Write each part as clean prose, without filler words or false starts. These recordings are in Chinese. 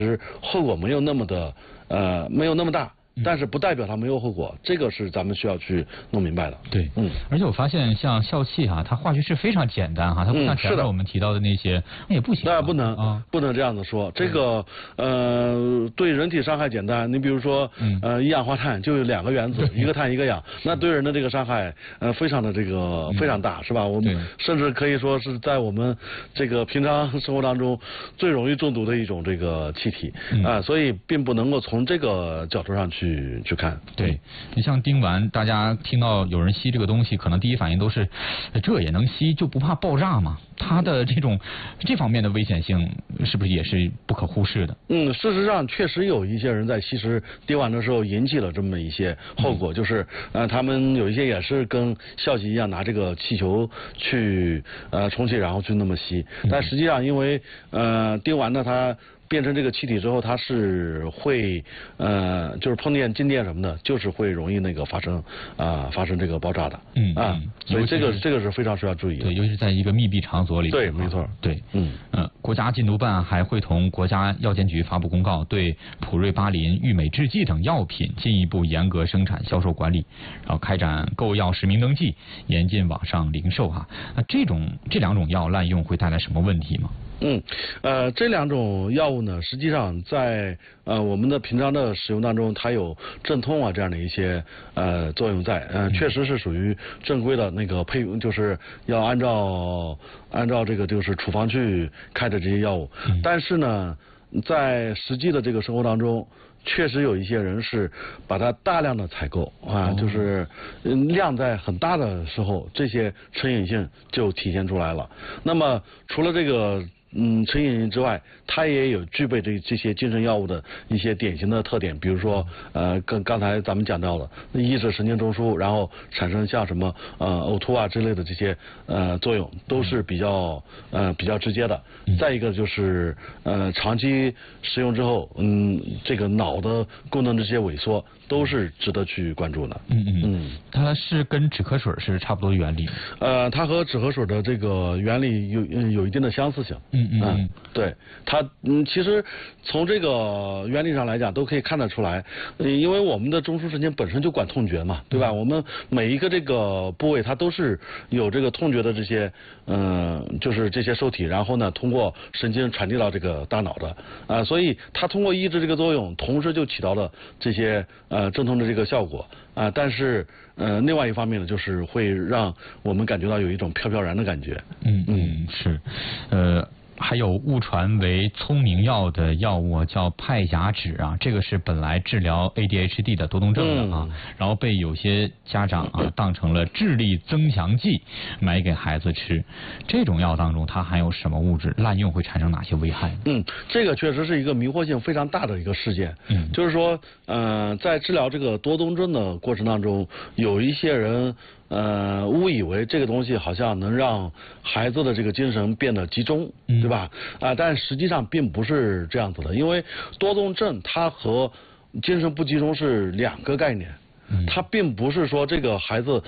实后果没有那么大。但是不代表它没有后果，这个是咱们需要去弄明白的。 对，而且我发现像笑气哈，它化学式非常简单哈，它不像前面我们提到的那些，那也不行。 那不能这样子说。这个对人体伤害简单，你比如说一氧化碳就有2个原子，一个碳一个氧，那对人的这个伤害非常的非常大，是吧？我们甚至可以说是在我们这个平常生活当中最容易中毒的一种这个气体所以并不能够从这个角度上去看。 对，你像丁烷，大家听到有人吸这个东西，可能第一反应都是这也能吸，就不怕爆炸吗？它的这方面的危险性是不是也是不可忽视的？ 事实上确实有一些人在吸食丁烷的时候引起了这么一些后果，就是他们有一些也是跟笑气一样拿这个气球去充气，然后去那么吸，但实际上因为丁烷呢它变成这个气体之后，它是会就是碰见静电什么的，就是会容易发生这个爆炸的。所以这个是非常需要注意的。 对，尤其是在一个密闭场所里。 对，没错。 对，国家禁毒办还会同国家药监局发布公告，对普瑞巴林、郁美制剂等药品进一步严格生产、销售管理，然后开展购药实名登记，严禁网上零售哈。那这2种药滥用会带来什么问题吗？ 这2种药物呢，实际上在我们的平常的使用当中，它有镇痛这样的一些作用在，确实是属于正规的那个就是要按照这个就是处方去开的这些药物，但是呢，在实际的这个生活当中，确实有一些人是把它大量的采购就是量在很大的时候，这些成瘾性就体现出来了。那么除了这个成瘾性之外，它也有具备这些精神药物的一些典型的特点，比如说刚才咱们讲到了抑制神经中枢，然后产生像什么呕吐之类的这些作用，都是比较直接的。再一个就是长期使用之后，这个脑的功能这些萎缩都是值得去关注的。 它是跟止咳水是差不多的原理。 它和止咳水的这个原理有一定的相似性。对，它其实从这个原理上来讲都可以看得出来，因为我们的中枢神经本身就管痛觉嘛，对吧？我们每一个这个部位它都是有这个痛觉的这些就是这些受体，然后呢通过神经传递到这个大脑的所以它通过抑制这个作用，同时就起到了这些镇痛的这个效果但是另外一方面呢，就是会让我们感觉到有一种飘飘然的感觉。 是还有误传为聪明药的药物叫派甲酯这个是本来治疗 ADHD 的多动症的然后被有些家长当成了智力增强剂买给孩子吃。这种药当中它含有什么物质？滥用会产生哪些危害？ 这个确实是一个迷惑性非常大的一个事件。就是说在治疗这个多动症的过程当中，有一些人误以为这个东西好像能让孩子的这个精神变得集中，对吧？但实际上并不是这样子的，因为多动症它和精神不集中是2个概念，它并不是说这个孩子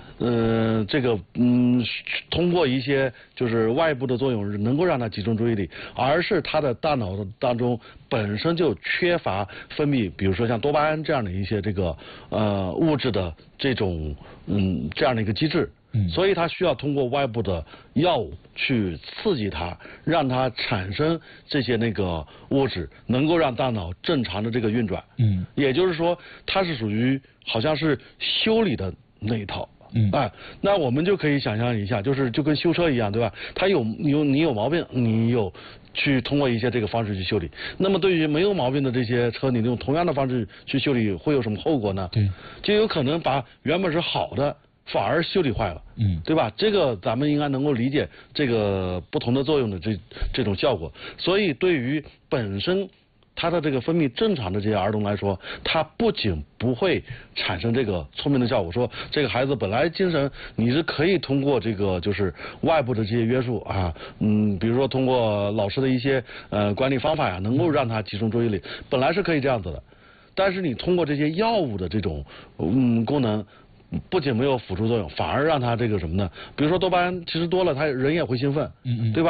通过一些就是外部的作用能够让他集中注意力，而是他的大脑当中本身就缺乏分泌，比如说像多巴胺这样的一些这个物质的这种这样的一个机制。所以它需要通过外部的药物去刺激它，让它产生这些物质，能够让大脑正常的这个运转。也就是说，它是属于好像是修理的那一套。那我们就可以想象一下，就跟修车一样，对吧？它你有毛病，你有去通过一些这个方式去修理。那么对于没有毛病的这些车，你用同样的方式去修理，会有什么后果呢？就有可能把原本是好的反而修理坏了，对吧？这个咱们应该能够理解这个不同的作用的这种效果。所以对于本身他的这个分泌正常的这些儿童来说，他不仅不会产生这个聪明的效果，说这个孩子本来精神你是可以通过这个就是外部的这些约束比如说通过老师的一些管理方法能够让他集中注意力，本来是可以这样子的。但是你通过这些药物的这种功能，不仅没有辅助作用，反而让他这个什么呢？比如说多巴胺其实多了，他人也会兴奋，对吧？